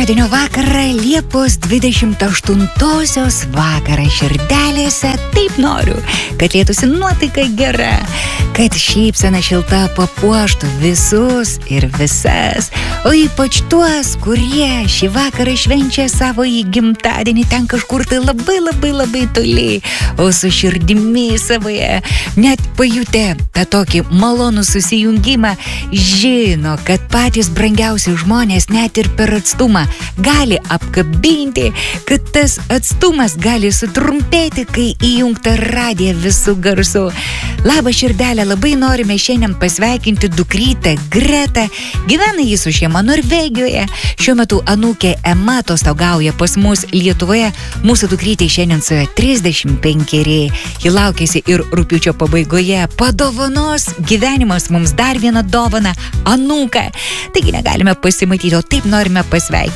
Gimtadienio vakarą, Liepos 28-osios vakarą širdelėse. Taip noriu, kad lietųsi nuotaika gera, kad šypsena šilta papuoštų visus ir visas, o ypač tuos, kurie šį vakarą švenčia savo gimtadienį ten kažkur tai labai toli, o su širdimi savoje, net pajutę tą tokį malonų susijungimą, žino, kad patys brangiausi žmonės net ir per atstumą gali apkabinti, kad tas atstumas gali sutrumpėti, kai įjungta radija visų garsų. Labas širdelė, labai norime šiandien pasveikinti dukrytę Gretą. Gyvena jis su šeima Norvegijoje. Šiuo metu anūkė Ema atostogauja pas mus Lietuvoje. Mūsų dukrytė šiandien suėjo 35. Ji laukėsi ir rugpjūčio pabaigoje padovanos gyvenimas mums dar vieną dovaną – anūką. Taigi negalime pasimatyti, o taip norime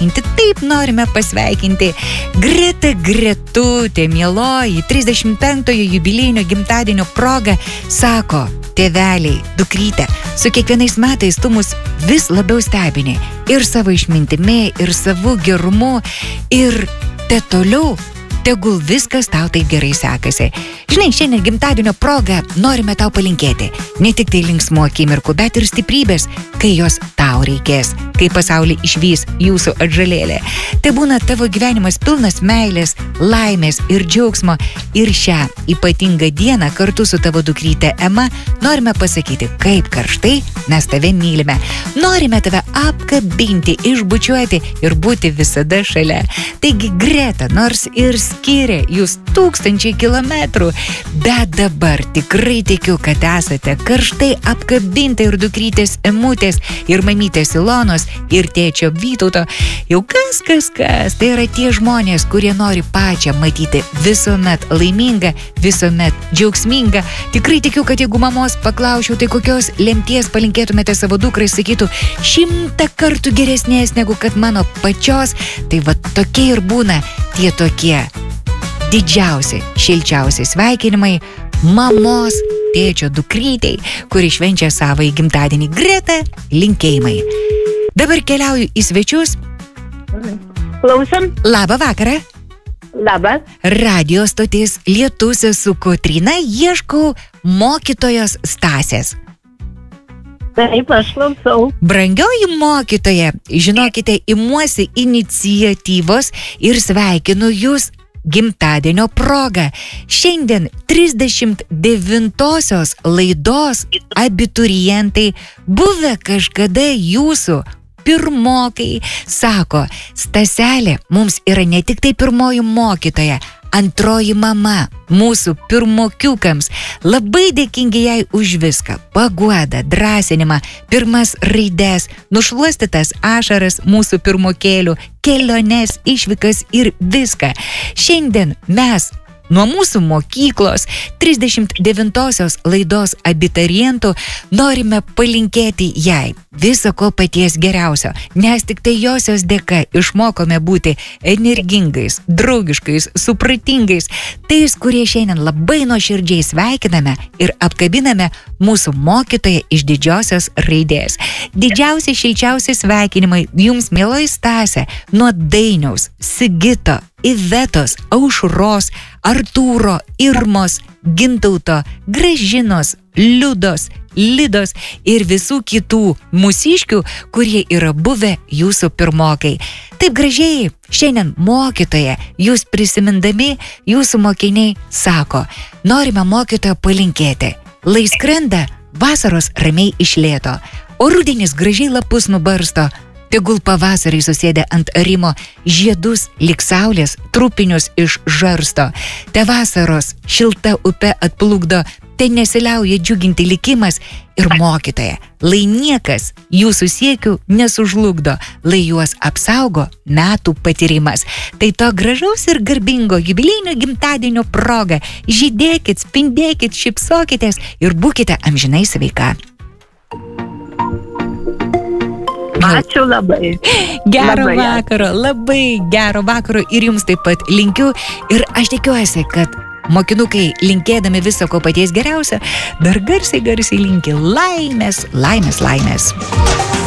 pasveikinti. Greta Gretutė, mieloji, 35-ojo jubiliejinio gimtadienio proga sako: tėveliai, dukrytė, su kiekvienais metais tu mus vis labiau stebini ir savo išmintimi, ir savo gerumu, ir te toliau, tegul viskas tau taip gerai sekasi. Žinai, šiandien gimtadienio proga norime tau palinkėti ne tik tai linksmų akimirkų, bet ir stiprybės, kai jos tau reikės, kai pasaulį išvys jūsų atžalėlė. Tai būna tavo gyvenimas pilnas meilės, laimės ir džiaugsmo. Ir šią ypatingą dieną kartu su tavo dukryte Ema norime pasakyti, kaip karštai mes tave mylime. Norime tave apkabinti, išbučiuoti ir būti visada šalia. Taigi, Greta, nors ir skiria jūs 1000 kilometrų, bet dabar tikrai tikiu, kad esate karštai apkabinta ir dukrytės Emutės, ir mamytės Ilonos, ir tėčio Vytauto. Jau kas. Tai yra tie žmonės, kurie nori pačią matyti visuomet laimingą, visuomet džiaugsmingą. Tikrai tikiu, kad jeigu mamos paklausčiau, tai kokios lemties palinkėtumėte savo dukrai, sakytų 100 kartų geresnės negu kad mano pačios. Tai va tokie ir būna tie tokie didžiausi, šilčiausi sveikinimai mamos, tėčio dukrytei, kuri švenčia savo gimtadienį. Greta, linkėjimai. Dabar keliauju į svečius. Klausom. Labą vakarą. Labas. Radio stotis Lietus, su Kotryna ieškau mokytojos Stasės. Taip, aš klausau. Brangioji mokytoja, žinokite, imuosi iniciatyvos ir sveikinu jūs gimtadienio proga. Šiandien 39-osios laidos abiturientai, buvę kažkada jūsų pirmokai, sako: Staselė mums yra ne tik tai pirmoji mokytoja, antroji mama mūsų pirmokiukams. Labai dėkingi jai už viską. Paguodą, drąsinimą, pirmas raides, nušluostytas ašaras mūsų pirmokėlių, keliones, išvykas ir viską. Šiandien mes nuo mūsų mokyklos 39-osios laidos abiturientų norime palinkėti jai viso ko paties geriausio, nes tik tai josios dėka išmokome būti energingais, draugiškais, supratingais, tais, kurie šiandien labai nuoširdžiai sveikiname ir apkabiname mūsų mokytoją iš didžiosios raidės. Didžiausi, šilčiausi sveikinimai jums, mieloji Stasė, nuo Dainiaus, Sigito, Ivetos, Aušros, Artūro, Irmos, Gintauto, Gražinos, Liudos, Lidos ir visų kitų mūsiškių, kurie yra buvę jūsų pirmokai. Taip gražiai šiandien mokytoja, jūs prisimindami, jūsų mokiniai sako: norime mokytoją palinkėti, lai skrenda vasaros ramiai iš lėto, o rudenis gražiai lapus nubarsto, tegul pavasarį susėdę ant arimo žiedus lyg saulės trupinius iš žarsto. Te vasaros šilta upe atplukdo, te nesiliauja džiuginti likimas ir mokytoja, lai niekas jūsų siekių nesužlugdo, lai juos apsaugo metų patyrimas. Tai to gražaus ir garbingo jubiliejinio gimtadienio proga žydėkit, spindėkit, šypsokitės ir būkite amžinai sveika. Ačiū labai. Gero vakaro, labai gero vakaro ir jums taip pat linkiu. Ir aš tikiuosi, kad mokinukai linkėdami viso ko paties geriausio, dar garsiai linki laimės.